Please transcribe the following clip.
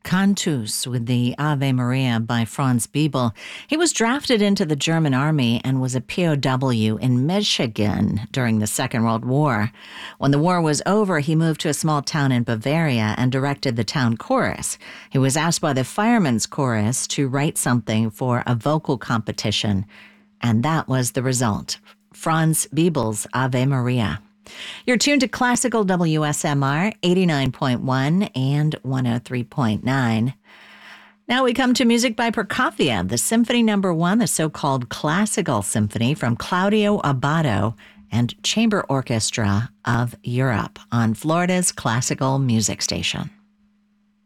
Cantus with the Ave Maria by Franz Biebel. He was drafted into the German army and was a POW in Michigan during the Second World War. When the war was over, he moved to a small town in Bavaria and directed the town chorus. He was asked by the firemen's chorus to write something for a vocal competition, and that was the result. Franz Biebel's Ave Maria. You're tuned to Classical WSMR 89.1 and 103.9. Now we come to music by Prokofiev, the Symphony No. 1, the so-called Classical Symphony from Claudio Abbado and Chamber Orchestra of Europe on Florida's classical music station.